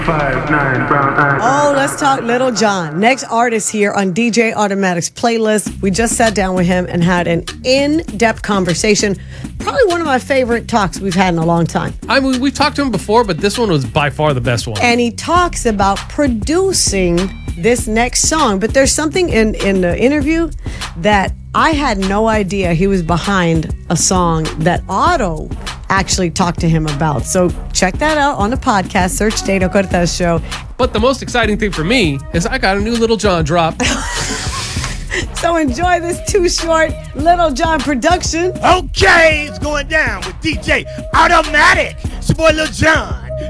5'9" brown eyes. Oh, let's talk Little John. Next artist here on DJ Automatic's playlist. We just sat down with him and had an in-depth conversation. Probably one of my favorite talks we've had in a long time. I mean, we've talked to him before, but this one was by far the best one. And he talks about producing this next song. But there's something in the interview that I had no idea he was behind a song that Otto actually talked to him about. So check that out on the podcast. Search Dado Cortez Show. But the most exciting thing for me is I got a new Little John drop. So enjoy this Too Short Little John production. Okay, it's going down with DJ Automatic. It's your boy Lil John.